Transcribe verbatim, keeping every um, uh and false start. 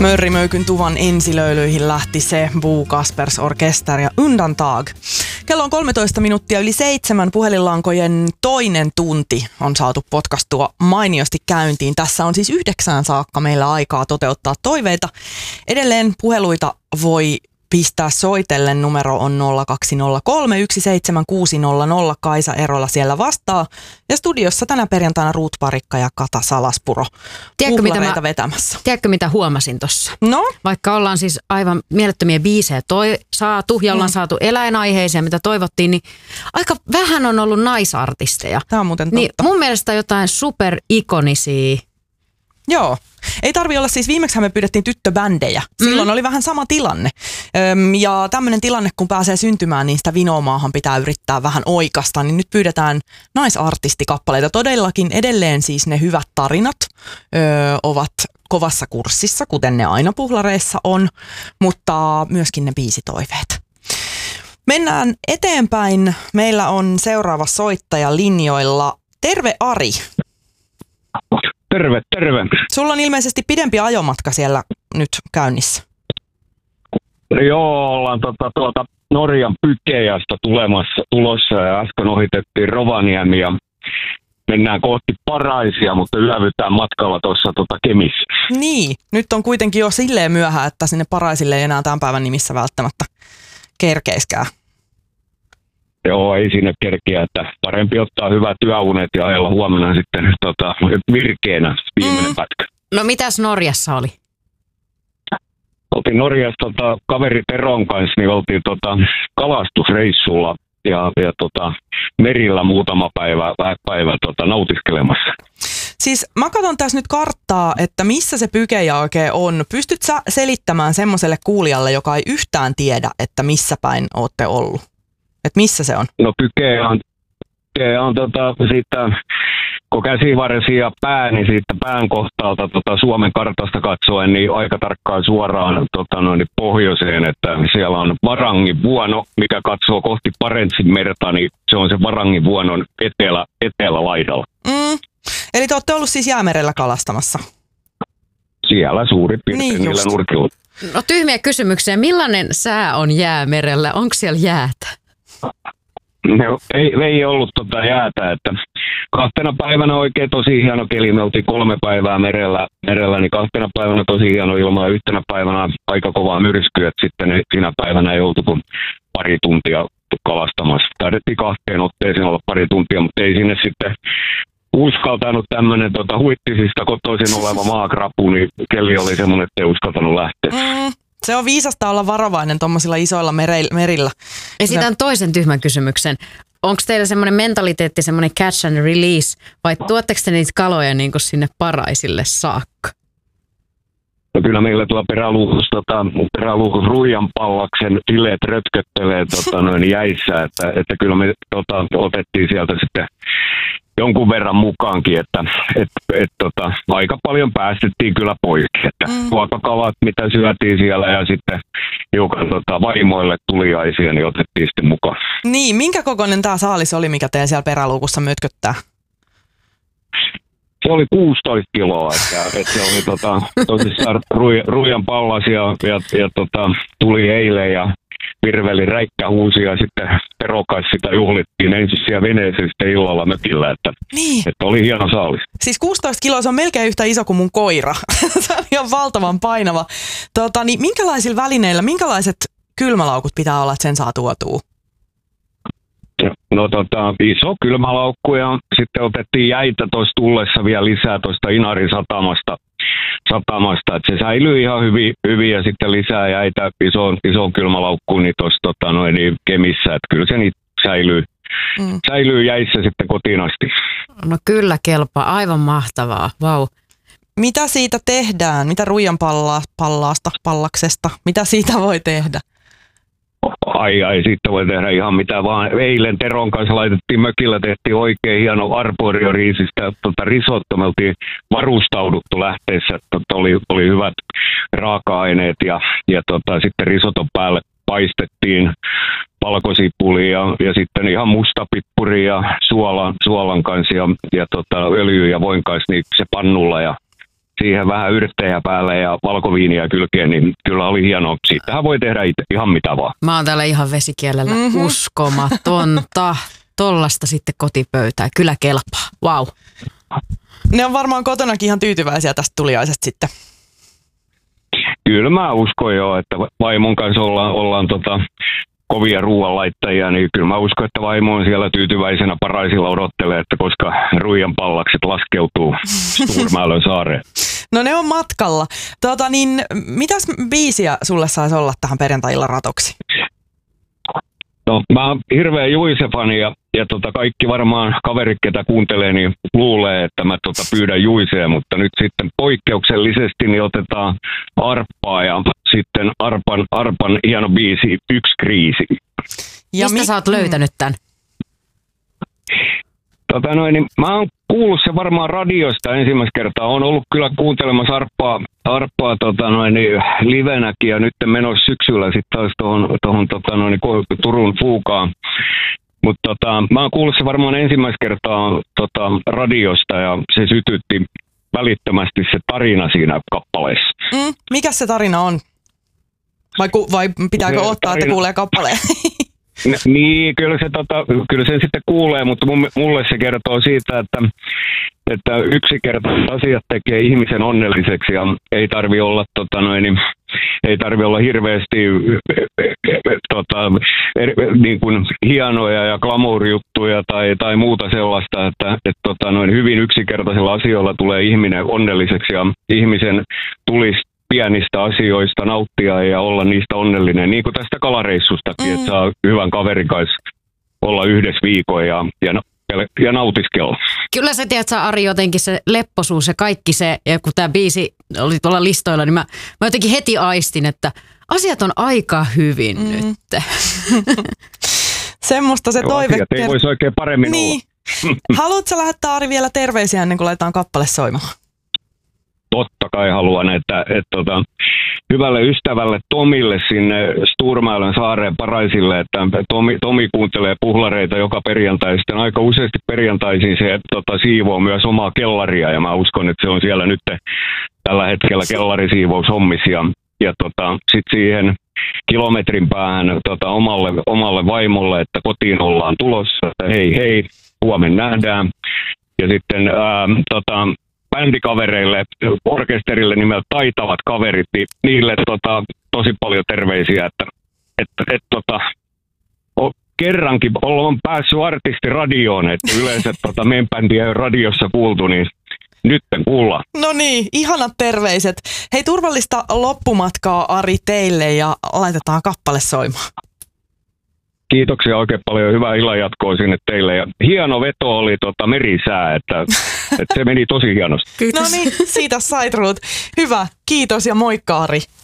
Mörrimöykyn tuvan ensilöilyihin lähti se Bo Kaspers Orkester ja Undantag. Kello on kolmetoista minuuttia yli seitsemän. Puhelinlankojen toinen tunti on saatu potkastua mainiosti käyntiin. Tässä on siis yhdeksään saakka meillä aikaa toteuttaa toiveita. Edelleen puheluita voi pistää soitellen. Numero on nolla kaksi nolla kolme yksi seitsemän kuusi nolla nolla. Kaisa Erola siellä vastaa. Ja studiossa tänä perjantaina Ruut Parikka ja Kata Salaspuro. Tiedätkö mitä, mä, vetämässä. tiedätkö mitä huomasin tuossa? No? Vaikka ollaan siis aivan mielettömiä biisejä toi, saatu ja ollaan mm. saatu eläinaiheisia, mitä toivottiin, niin aika vähän on ollut naisartisteja. Tämä on muuten totta. Niin mun mielestä jotain superikonisia. Joo. Ei tarvi olla siis, viimeksi me pyydettiin tyttöbändejä. Silloin mm. oli vähän sama tilanne. Öm, ja tämmöinen tilanne, kun pääsee syntymään, niin sitä vinomaahan pitää yrittää vähän oikasta. Niin nyt pyydetään naisartistikappaleita. Todellakin edelleen siis ne hyvät tarinat ö, ovat kovassa kurssissa, kuten ne aina puhlareissa on, mutta myöskin ne biisitoiveet. Mennään eteenpäin. Meillä on seuraava soittaja linjoilla. Terve Ari. Terve, terve. Sulla on ilmeisesti pidempi ajomatka siellä nyt käynnissä. Joo, ollaan tuota, tuota Norjan Pykejästä tulemassa, tulossa ja äsken ohitettiin Rovaniemi ja mennään kohti Paraisia, mutta ylävytään matkalla tuossa tuota Kemissä. Niin, nyt on kuitenkin jo silleen myöhään, että sinne Paraisille ei enää tämän päivän nimissä välttämättä kerkeiskään. Joo, ei sinne kerkeä, että parempi ottaa hyvät työunet ja ajella huomenna sitten tota, virkeänä viimeinen mm. pätkä. No mitäs Norjassa oli? Oltiin Norjassa tota, kaveri Teron kanssa, niin oltiin tota, kalastusreissulla ja, ja tota, merillä muutama päivä, päivä tota, nautiskelemassa. Siis mä katson tässä nyt karttaa, että missä se Pykejä oikein on. Pystyt sä selittämään semmoiselle kuulijalle, joka ei yhtään tiedä, että missä päin ootte ollut? Että missä se on? No Pykejä on, Pykejä on tota, siitä, kun käsivarsi ja pää, niin siitä pään kohtaalta tota, Suomen kartasta katsoen, niin aika tarkkaan suoraan tota, noin, pohjoiseen, että siellä on Varangin vuono, mikä katsoo kohti Barentsin merta, niin se on se Varangin vuonon etelä, etelälaidalla. Mm. Eli te olette ollut siis Jäämerellä kalastamassa? Siellä suurin piirtein niin niillä nurkilla. No tyhmiä kysymyksiä. Millainen sää on Jäämerellä? Onko siellä jäätä? No, ei, ei ollut tota jäätä, että kahtena päivänä oikein tosi hieno keli. Me oltiin kolme päivää merellä, merellä niin kahtena päivänä tosi hieno ilma ja yhtenä päivänä aika kovaa myrskyä, että sitten siinä päivänä ei oltu kuin pari tuntia kalastamassa. Taidettiin kahteen otteeseen olla pari tuntia, mutta ei sinne sitten uskaltanut tämmöinen tota, huittisista kotoisin oleva maakrapu, niin keli oli semmoinen, että ei uskaltanut lähteä. Mm. Se on viisasta olla varovainen tuommoisilla isoilla merillä. Esitän toisen tyhmän kysymyksen. Onko teillä semmoinen mentaliteetti, semmoinen catch and release, vai tuotteko te niitä kaloja niin kuin sinne Paraisille saakka? No kyllä meillä tuolla peräluukus, tota, peräluukus Ruijan Pallaksen fileet rötköttelee tota, noin jäissä, että, että kyllä me tota, otettiin sieltä sitten jonkun verran mukaankin, että et, et, tota, aika paljon päästettiin kyllä poikki. Että mm. ruokakalat, mitä syötiin siellä ja sitten hiukan tota, vaimoille tuliaisia, niin otettiin sitten mukaan. Niin, minkä kokoinen tämä saalis oli, mikä teidän siellä peräluukussa mötköttää? Se oli kuusitoista kiloa, että, että se oli tota, tosissaan ruijan, ruijan pallas ja, ja, ja tota, tuli eilen ja virveli räikkä huusi ja sitten Terokas sitä juhlittiin ensin siellä veneessä sitten illalla mökillä, että, niin. että oli hieno saalis. Siis kuusitoista kiloa, se on melkein yhtä iso kuin mun koira. Se on ihan valtavan painava. Tota, niin minkälaisilla välineillä, minkälaiset kylmälaukut pitää olla, että sen saa tuotua? No tota, iso kylmälaukku ja sitten otettiin jäitä tuossa tullessa vielä lisää tuosta Inarin satamasta. satamasta, että se säilyy ihan hyvin, hyvin ja sitten lisää jäitä isoon, isoon kylmälaukkuun niin tuossa tota, noin, niin Kemissä, että kyllä se niitä säilyy, mm. säilyy jäissä sitten kotiin asti. No kyllä kelpaa, aivan mahtavaa, vau. Wow. Mitä siitä tehdään? Mitä ruijan palla, pallaasta, pallaksesta? Mitä siitä voi tehdä? Ai ai, siitä voi tehdä ihan mitä vaan. Eilen Teron kanssa laitettiin mökillä, tehtiin oikein hieno arborio-riisistä tota, risotto. Me oltiin varustauduttu lähteessä, että oli, oli hyvät raaka-aineet ja, ja tota, sitten risoton päälle paistettiin valkosipulia ja, ja sitten ihan mustapippuri ja suolan, suolan kanssa ja, ja tota, öljy ja voin kanssa niin se pannulla ja siihen vähän yrttejä päälle ja valkoviiniä kylkeen, niin kyllä oli hienoa. Siitähän voi tehdä itse ihan mitä vaan. Mä oon täällä ihan vesikielellä. Mm-hmm. Uskomatonta. Tollasta sitten kotipöytää. Kyllä kelpaa. Vau. Wow. Ne on varmaan kotonakin ihan tyytyväisiä tästä tuliaisesta sitten. Kyllä mä uskon jo, että vaimon kanssa ollaan, ollaan tota, kovia ruoanlaittajia, niin kyllä mä uskon, että vaimo on siellä tyytyväisenä paraisilla odottelee, että koska ruijan pallakset laskeutuu Suurmäälön saareen. No ne on matkalla. Tota niin, mitäs biisiä sulle saisi olla tähän perjantai-illan ratoksi? No mä oon hirveä Juise-fani ja, ja tota, kaikki varmaan kaverit, ketä kuuntelee, niin luulee, että mä tota, pyydän Juisea, mutta nyt sitten poikkeuksellisesti niin otetaan Arppaa ja sitten Arpan, Arpan hieno biisi Yksi kriisi. Ja mistä mi- sä oot löytänyt tän? Tota noin, niin mä oon kuullut se varmaan radiosta ensimmäistä kertaa. Oon ollut kyllä kuuntelemassa Arppaa, Arppaa tota noin, niin livenäkin ja nyt menossa syksyllä sitten taas tuohon, tohon, tota noin, Turun Fuukaan. Mutta tota, mä oon kuullut se varmaan ensimmäistä kertaa tota, radiosta ja se sytytti välittömästi se tarina siinä kappaleessa. Mm, mikä se tarina on? Vai, ku, vai pitääkö se ottaa, tarina... että kuulee kappaleen? Niin, kyllä se, tota, kyllä sen sitten kuulee, mutta mulle se kertoo siitä, että, että yksinkertaiset asiat tekee ihmisen onnelliseksi ja ei tarvi olla, tota noin, ei tarvi olla hirveästi tota, niin kuin hienoja ja glamour-juttuja tai, tai muuta sellaista, että et, tota noin, hyvin yksinkertaisilla asioilla tulee ihminen onnelliseksi ja ihmisen tulisi pienistä asioista nauttia ja olla niistä onnellinen, niin kuin tästä kalareissustakin, mm. että saa hyvän kaverin kanssa olla yhdessä viikon ja, ja, ja nautiskella. Kyllä sä tiedät, sä Ari, jotenkin se lepposuus ja kaikki se, ja kun tämä biisi oli tuolla listoilla, niin mä, mä jotenkin heti aistin, että asiat on aika hyvin mm. nyt. Semmoista se toive. Asiat ei voisi oikein paremmin niin. olla. Haluatko Haluatko lähettää, Ari, vielä terveisiä ennen kuin laitetaan kappale soimaan? Totta kai haluan, että, että tota, hyvälle ystävälle Tomille sinne Suurmäälön saareen Paraisille, että Tomi, Tomi kuuntelee puhlareita joka perjantai. Sitten aika useasti perjantaisin se tota, siivoo myös omaa kellaria ja mä uskon, että se on siellä nyt tällä hetkellä kellarisiivoushommissa. Ja, ja tota, sitten siihen kilometrin päähän tota, omalle, omalle vaimolle, että kotiin ollaan tulossa, että hei hei, huomenna nähdään. Ja sitten ää, tota, bändikavereille, orkesterille nimeltä Taitavat kaverit, niin niille tota, tosi paljon terveisiä, että et, et, tota, o, kerrankin ollaan päässyt artistiradioon, että yleensä tota, meidän bändiä ei ole radiossa kuultu, niin nyt kuullaan. No niin, ihanat terveiset. Hei, turvallista loppumatkaa, Ari, teille ja laitetaan kappale soimaan. Kiitoksia oikein paljon. Hyvää illanjatkoa sinne teille. Ja hieno veto oli tota merisää, että, että se meni tosi hienosti. No niin, siitä sait Ruut. Hyvä, kiitos ja moikka, Ari.